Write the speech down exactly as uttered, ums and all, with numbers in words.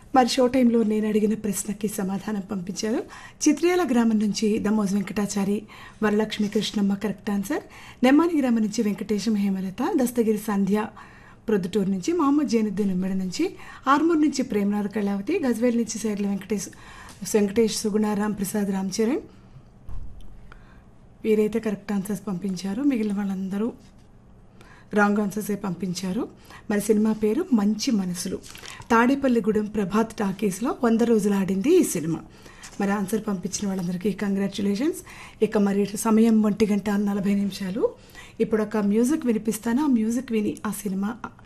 మరి షో టైంలో నేను అడిగిన ప్రశ్నకి సమాధానం పంపించారు. చిత్రియాల గ్రామం నుంచి దమోజ్ వెంకటాచారి, వరలక్ష్మి కృష్ణమ్మ కరెక్ట్ ఆన్సర్. నెమ్మాని గ్రామం నుంచి వెంకటేశం హేమలత, దస్తగిరి సంధ్య ప్రొద్దుటూరు నుంచి, మహమ్మద్ జైనుద్దీన్ ఉమ్మడి నుంచి, ఆర్మూర్ నుంచి ప్రేమనాథ్ కళావతి, గజ్వేల్ నుంచి సైర్ల వెంకటేష్ వెంకటేష్ సుగుణారాం ప్రసాద్ రామ్ చరణ్ వీరైతే కరెక్ట్ ఆన్సర్స్ పంపించారు. మిగిలిన వాళ్ళందరూ రాంగ్ ఆన్సర్సే పంపించారు. మరి సినిమా పేరు మంచి మనసులు. తాడేపల్లిగూడెం ప్రభాత్ టాకీస్లో వంద రోజులు ఆడింది ఈ సినిమా. మరి ఆన్సర్ పంపించిన వాళ్ళందరికీ కంగ్రాచ్యులేషన్స్. ఇక మరి సమయం ఒంటి గంట నలభై నిమిషాలు. ఇప్పుడు ఒక మ్యూజిక్ వినిపిస్తాను. ఆ మ్యూజిక్ విని ఆ సినిమా